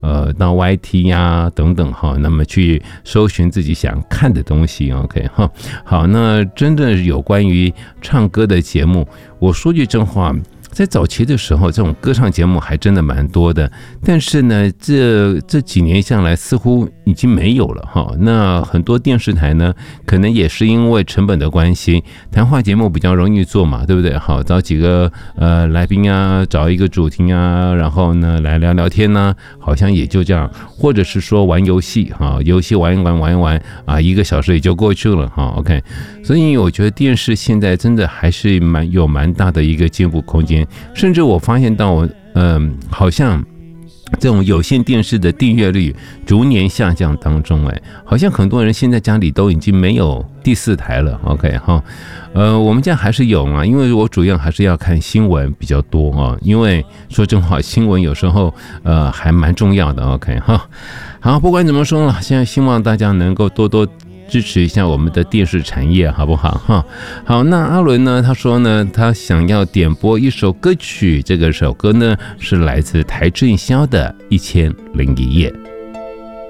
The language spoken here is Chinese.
到 YT 呀等等哈，那么去搜寻自己想看的东西 ，OK 哈。好，那真的有关于唱歌的节目，我说句真话。在早期的时候，这种歌唱节目还真的蛮多的，但是呢，这几年下来似乎已经没有了哈。那很多电视台呢，可能也是因为成本的关系，谈话节目比较容易做嘛，对不对？好，找几个来宾啊，找一个主题啊，然后呢来聊聊天呢，好像也就这样，或者是说玩游戏哈，游戏玩一玩啊，1个小时也就过去了哈。OK， 所以我觉得电视现在真的还是蛮大的一个进步空间。甚至我发现到，好像这种有线电视的订阅率逐年下降当中，好像很多人现在家里都已经没有第4台了。OK 哈，我们家还是有嘛，因为我主要还是要看新闻比较多啊，因为说真话，新闻有时候还蛮重要的。OK 哈，好，不管怎么说了，现在希望大家能够多多支持一下我们的电视产业，好不好哈？好，那阿伦呢？他说呢，他想要点播一首歌曲，这首歌呢是来自邰正宵的《1001夜》。